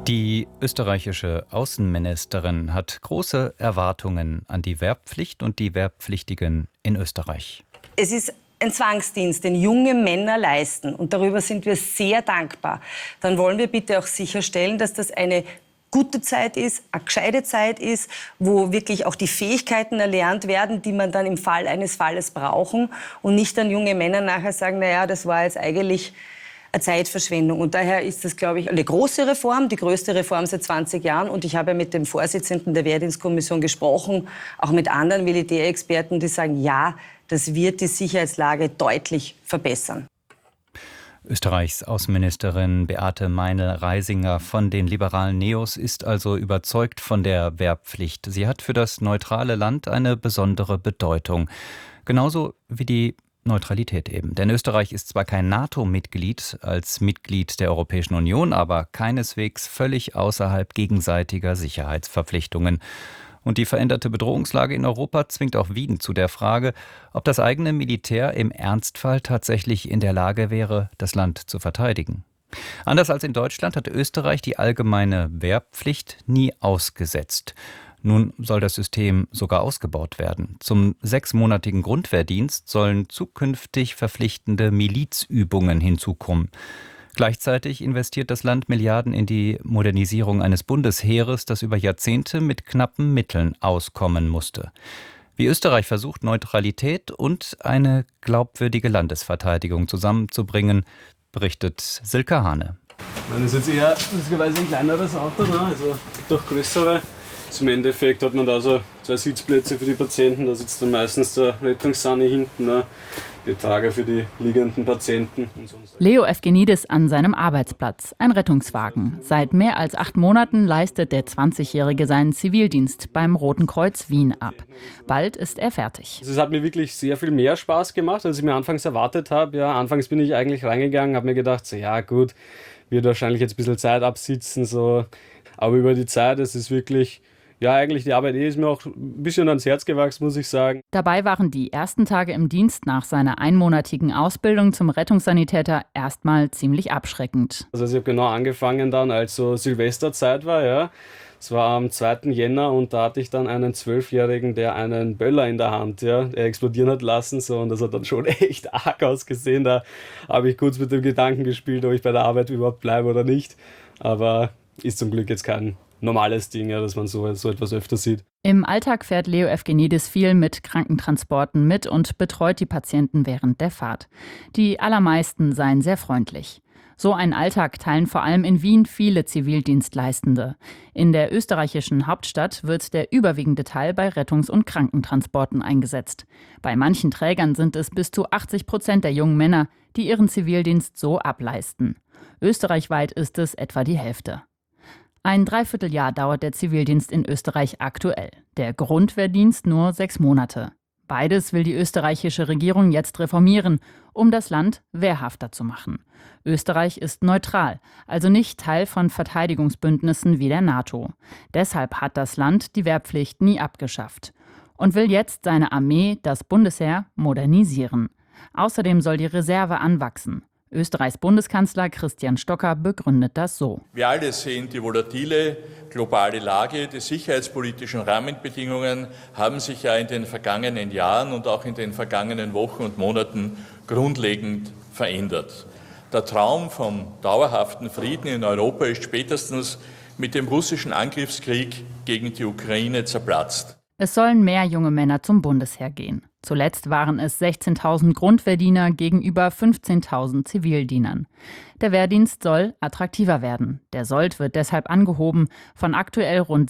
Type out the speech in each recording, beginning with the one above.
Die österreichische Außenministerin hat große Erwartungen an die Wehrpflicht und die Wehrpflichtigen in Österreich. Es ist ein Zwangsdienst, den junge Männer leisten. Und darüber sind wir sehr dankbar. Dann wollen wir bitte auch sicherstellen, dass das eine gute Zeit ist, eine gescheite Zeit ist, wo wirklich auch die Fähigkeiten erlernt werden, die man dann im Fall eines Falles brauchen. Und nicht dann junge Männer nachher sagen, naja, das war jetzt eigentlich eine Zeitverschwendung. Und daher ist das, glaube ich, eine große Reform, die größte Reform seit 20 Jahren. Und ich habe ja mit dem Vorsitzenden der Wehrdienstkommission gesprochen, auch mit anderen Militärexperten, die sagen, ja, das wird die Sicherheitslage deutlich verbessern. Österreichs Außenministerin Beate Meinl-Reisinger von den liberalen Neos ist also überzeugt von der Wehrpflicht. Sie hat für das neutrale Land eine besondere Bedeutung. Genauso wie die Neutralität eben. Denn Österreich ist zwar kein NATO-Mitglied als Mitglied der Europäischen Union, aber keineswegs völlig außerhalb gegenseitiger Sicherheitsverpflichtungen. Und die veränderte Bedrohungslage in Europa zwingt auch Wien zu der Frage, ob das eigene Militär im Ernstfall tatsächlich in der Lage wäre, das Land zu verteidigen. Anders als in Deutschland hat Österreich die allgemeine Wehrpflicht nie ausgesetzt. Nun soll das System sogar ausgebaut werden. Zum 6-monatigen Grundwehrdienst sollen zukünftig verpflichtende Milizübungen hinzukommen. Gleichzeitig investiert das Land Milliarden in die Modernisierung eines Bundesheeres, das über Jahrzehnte mit knappen Mitteln auskommen musste. Wie Österreich versucht, Neutralität und eine glaubwürdige Landesverteidigung zusammenzubringen, berichtet Silke Hane. Das ist jetzt eher lustigerweise ein kleineres Auto, ne? Also doch größere. Im Endeffekt hat man da so 2 Sitzplätze für die Patienten, da sitzt dann meistens der Rettungssani hinten, ne? Die Trage für die liegenden Patienten. Und so. Leo Evgenidis an seinem Arbeitsplatz, ein Rettungswagen. Seit mehr als 8 Monaten leistet der 20-Jährige seinen Zivildienst beim Roten Kreuz Wien ab. Bald ist er fertig. Also es hat mir wirklich sehr viel mehr Spaß gemacht, als ich mir anfangs erwartet habe. Ja, anfangs bin ich eigentlich reingegangen, habe mir gedacht, so, ja gut, wird wahrscheinlich jetzt ein bisschen Zeit absitzen, so. Aber über die Zeit, es ist wirklich... Ja, eigentlich die Arbeit ist mir auch ein bisschen ans Herz gewachsen, muss ich sagen. Dabei waren die ersten Tage im Dienst nach seiner einmonatigen Ausbildung zum Rettungssanitäter erstmal ziemlich abschreckend. Also ich habe genau angefangen dann, als so Silvesterzeit war, ja. Es war am 2. Jänner und da hatte ich dann einen 12-Jährigen, der einen Böller in der Hand, ja, explodieren hat lassen. So, und das hat dann schon echt arg ausgesehen. Da habe ich kurz mit dem Gedanken gespielt, ob ich bei der Arbeit überhaupt bleibe oder nicht. Aber ist zum Glück jetzt kein normales Ding, ja, dass man so etwas öfter sieht. Im Alltag fährt Leo Evgenidis viel mit Krankentransporten mit und betreut die Patienten während der Fahrt. Die allermeisten seien sehr freundlich. So einen Alltag teilen vor allem in Wien viele Zivildienstleistende. In der österreichischen Hauptstadt wird der überwiegende Teil bei Rettungs- und Krankentransporten eingesetzt. Bei manchen Trägern sind es bis zu 80% der jungen Männer, die ihren Zivildienst so ableisten. Österreichweit ist es etwa die Hälfte. Ein Dreivierteljahr dauert der Zivildienst in Österreich aktuell. Der Grundwehrdienst nur 6 Monate. Beides will die österreichische Regierung jetzt reformieren, um das Land wehrhafter zu machen. Österreich ist neutral, also nicht Teil von Verteidigungsbündnissen wie der NATO. Deshalb hat das Land die Wehrpflicht nie abgeschafft und will jetzt seine Armee, das Bundesheer, modernisieren. Außerdem soll die Reserve anwachsen. Österreichs Bundeskanzler Christian Stocker begründet das so. Wir alle sehen die volatile globale Lage. Die sicherheitspolitischen Rahmenbedingungen haben sich ja in den vergangenen Jahren und auch in den vergangenen Wochen und Monaten grundlegend verändert. Der Traum vom dauerhaften Frieden in Europa ist spätestens mit dem russischen Angriffskrieg gegen die Ukraine zerplatzt. Es sollen mehr junge Männer zum Bundesheer gehen. Zuletzt waren es 16.000 Grundwehrdiener gegenüber 15.000 Zivildienern. Der Wehrdienst soll attraktiver werden. Der Sold wird deshalb angehoben von aktuell rund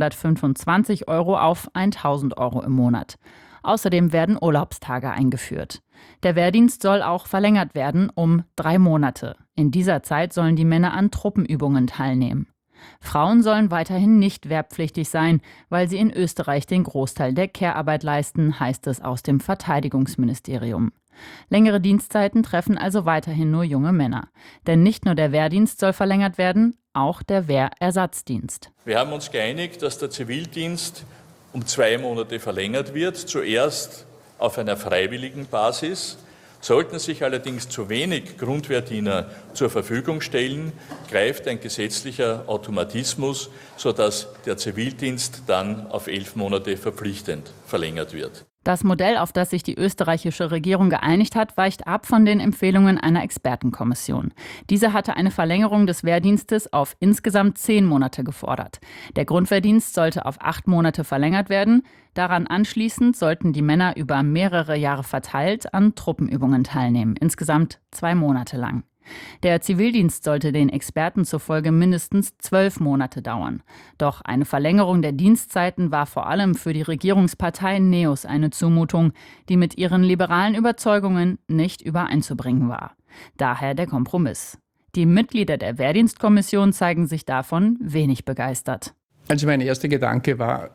625 € auf 1.000 € im Monat. Außerdem werden Urlaubstage eingeführt. Der Wehrdienst soll auch verlängert werden um 3 Monate. In dieser Zeit sollen die Männer an Truppenübungen teilnehmen. Frauen sollen weiterhin nicht wehrpflichtig sein, weil sie in Österreich den Großteil der Care-Arbeit leisten, heißt es aus dem Verteidigungsministerium. Längere Dienstzeiten treffen also weiterhin nur junge Männer. Denn nicht nur der Wehrdienst soll verlängert werden, auch der Wehrersatzdienst. Wir haben uns geeinigt, dass der Zivildienst um 2 Monate verlängert wird. Zuerst auf einer freiwilligen Basis. Sollten sich allerdings zu wenig Grundwehrdiener zur Verfügung stellen, greift ein gesetzlicher Automatismus, sodass der Zivildienst dann auf 11 Monate verpflichtend verlängert wird. Das Modell, auf das sich die österreichische Regierung geeinigt hat, weicht ab von den Empfehlungen einer Expertenkommission. Diese hatte eine Verlängerung des Wehrdienstes auf insgesamt 10 Monate gefordert. Der Grundwehrdienst sollte auf 8 Monate verlängert werden. Daran anschließend sollten die Männer über mehrere Jahre verteilt an Truppenübungen teilnehmen, insgesamt 2 Monate lang. Der Zivildienst sollte den Experten zufolge mindestens 12 Monate dauern. Doch eine Verlängerung der Dienstzeiten war vor allem für die Regierungspartei NEOS eine Zumutung, die mit ihren liberalen Überzeugungen nicht übereinzubringen war. Daher der Kompromiss. Die Mitglieder der Wehrdienstkommission zeigen sich davon wenig begeistert. Also mein erster Gedanke war,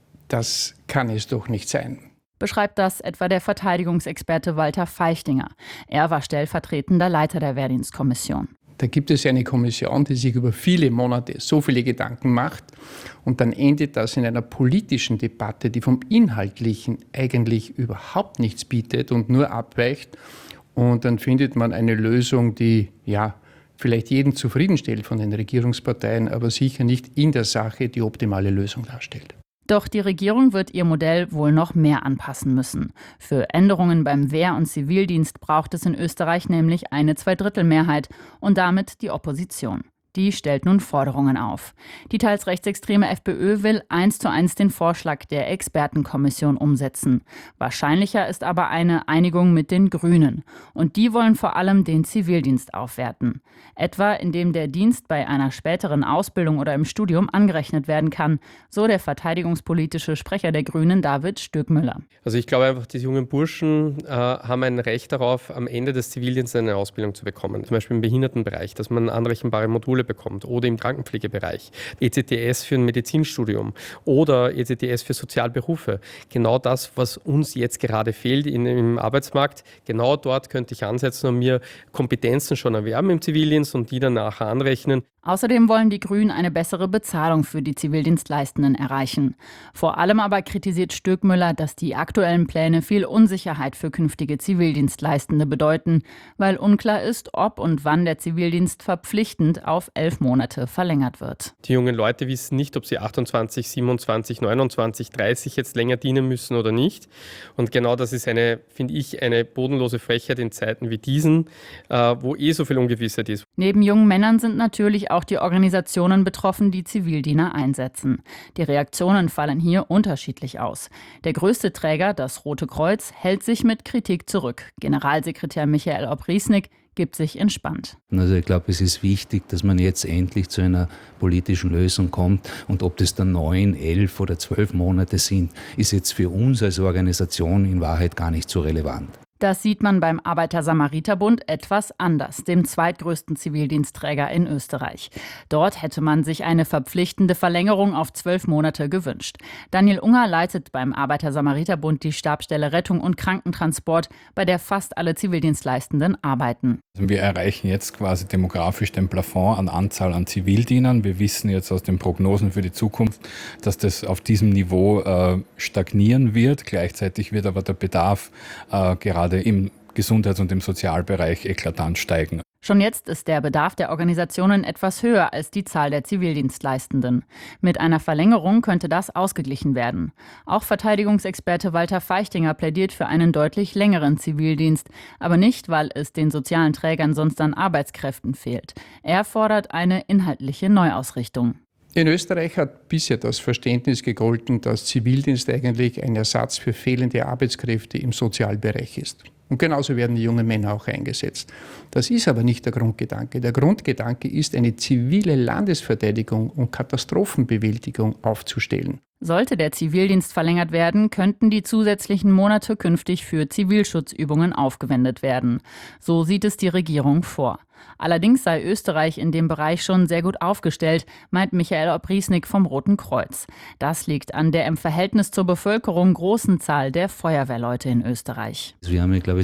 das kann es doch nicht sein. Beschreibt das etwa der Verteidigungsexperte Walter Feichtinger. Er war stellvertretender Leiter der Wehrdienstkommission. Da gibt es eine Kommission, die sich über viele Monate so viele Gedanken macht und dann endet das in einer politischen Debatte, die vom Inhaltlichen eigentlich überhaupt nichts bietet und nur abweicht. Und dann findet man eine Lösung, die vielleicht jeden zufriedenstellt von den Regierungsparteien, aber sicher nicht in der Sache die optimale Lösung darstellt. Doch die Regierung wird ihr Modell wohl noch mehr anpassen müssen. Für Änderungen beim Wehr- und Zivildienst braucht es in Österreich nämlich eine Zweidrittelmehrheit und damit die Opposition. Die stellt nun Forderungen auf. Die teils rechtsextreme FPÖ will 1:1 den Vorschlag der Expertenkommission umsetzen. Wahrscheinlicher ist aber eine Einigung mit den Grünen. Und die wollen vor allem den Zivildienst aufwerten. Etwa indem der Dienst bei einer späteren Ausbildung oder im Studium angerechnet werden kann, so der verteidigungspolitische Sprecher der Grünen David Stöckmüller. Also ich glaube einfach, die jungen Burschen haben ein Recht darauf, am Ende des Zivildienstes eine Ausbildung zu bekommen. Zum Beispiel im Behindertenbereich, dass man anrechenbare Module bekommt oder im Krankenpflegebereich, ECTS für ein Medizinstudium oder ECTS für Sozialberufe. Genau das, was uns jetzt gerade fehlt im Arbeitsmarkt, genau dort könnte ich ansetzen und mir Kompetenzen schon erwerben im Zivildienst und die dann nachher anrechnen. Außerdem wollen die Grünen eine bessere Bezahlung für die Zivildienstleistenden erreichen. Vor allem aber kritisiert Stöckmüller, dass die aktuellen Pläne viel Unsicherheit für künftige Zivildienstleistende bedeuten, weil unklar ist, ob und wann der Zivildienst verpflichtend auf 11 Monate verlängert wird. Die jungen Leute wissen nicht, ob sie 28, 27, 29, 30 jetzt länger dienen müssen oder nicht. Und genau das ist finde ich, eine bodenlose Frechheit in Zeiten wie diesen, wo so viel Ungewissheit ist. Neben jungen Männern sind natürlich auch die Organisationen betroffen, die Zivildiener einsetzen. Die Reaktionen fallen hier unterschiedlich aus. Der größte Träger, das Rote Kreuz, hält sich mit Kritik zurück. Generalsekretär Michael Opriesnik gibt sich entspannt. Also ich glaube, es ist wichtig, dass man jetzt endlich zu einer politischen Lösung kommt. Und ob das dann 9, 11 oder 12 Monate sind, ist jetzt für uns als Organisation in Wahrheit gar nicht so relevant. Das sieht man beim Arbeiter-Samariter-Bund etwas anders, dem zweitgrößten Zivildienstträger in Österreich. Dort hätte man sich eine verpflichtende Verlängerung auf 12 Monate gewünscht. Daniel Unger leitet beim Arbeiter-Samariter-Bund die Stabsstelle Rettung und Krankentransport, bei der fast alle Zivildienstleistenden arbeiten. Wir erreichen jetzt quasi demografisch den Plafond an Anzahl an Zivildienern. Wir wissen jetzt aus den Prognosen für die Zukunft, dass das auf diesem Niveau stagnieren wird. Gleichzeitig wird aber der Bedarf gerade im Gesundheits- und im Sozialbereich eklatant steigen. Schon jetzt ist der Bedarf der Organisationen etwas höher als die Zahl der Zivildienstleistenden. Mit einer Verlängerung könnte das ausgeglichen werden. Auch Verteidigungsexperte Walter Feichtinger plädiert für einen deutlich längeren Zivildienst, aber nicht, weil es den sozialen Trägern sonst an Arbeitskräften fehlt. Er fordert eine inhaltliche Neuausrichtung. In Österreich hat bisher das Verständnis gegolten, dass Zivildienst eigentlich ein Ersatz für fehlende Arbeitskräfte im Sozialbereich ist. Und genauso werden die jungen Männer auch eingesetzt. Das ist aber nicht der Grundgedanke. Der Grundgedanke ist, eine zivile Landesverteidigung und Katastrophenbewältigung aufzustellen. Sollte der Zivildienst verlängert werden, könnten die zusätzlichen Monate künftig für Zivilschutzübungen aufgewendet werden. So sieht es die Regierung vor. Allerdings sei Österreich in dem Bereich schon sehr gut aufgestellt, meint Michael Opriesnik vom Roten Kreuz. Das liegt an der im Verhältnis zur Bevölkerung großen Zahl der Feuerwehrleute in Österreich. Wir haben, glaube ich,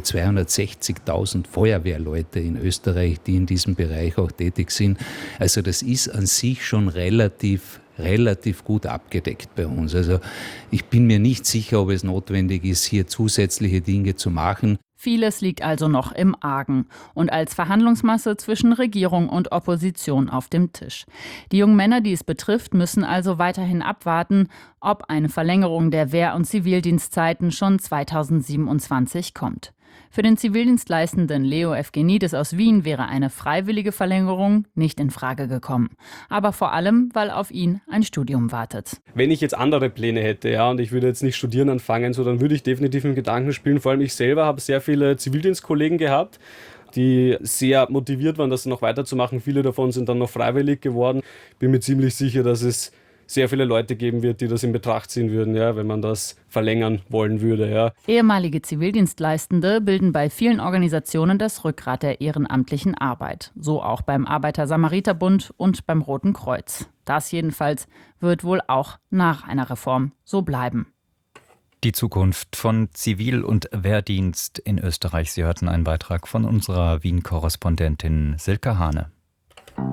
260.000 Feuerwehrleute in Österreich, die in diesem Bereich auch tätig sind. Also das ist an sich schon relativ gut abgedeckt bei uns. Also ich bin mir nicht sicher, ob es notwendig ist, hier zusätzliche Dinge zu machen. Vieles liegt also noch im Argen und als Verhandlungsmasse zwischen Regierung und Opposition auf dem Tisch. Die jungen Männer, die es betrifft, müssen also weiterhin abwarten, ob eine Verlängerung der Wehr- und Zivildienstzeiten schon 2027 kommt. Für den Zivildienstleistenden Leo Evgenidis aus Wien wäre eine freiwillige Verlängerung nicht in Frage gekommen. Aber vor allem, weil auf ihn ein Studium wartet. Wenn ich jetzt andere Pläne hätte, ja, und ich würde jetzt nicht studieren anfangen, so, dann würde ich definitiv im Gedanken spielen. Vor allem ich selber habe sehr viele Zivildienstkollegen gehabt, die sehr motiviert waren, das noch weiterzumachen. Viele davon sind dann noch freiwillig geworden. Ich bin mir ziemlich sicher, dass es sehr viele Leute geben wird, die das in Betracht ziehen würden, ja, wenn man das verlängern wollen würde. Ja. Ehemalige Zivildienstleistende bilden bei vielen Organisationen das Rückgrat der ehrenamtlichen Arbeit. So auch beim Arbeiter-Samariter-Bund und beim Roten Kreuz. Das jedenfalls wird wohl auch nach einer Reform so bleiben. Die Zukunft von Zivil- und Wehrdienst in Österreich. Sie hörten einen Beitrag von unserer Wien-Korrespondentin Silke Hane.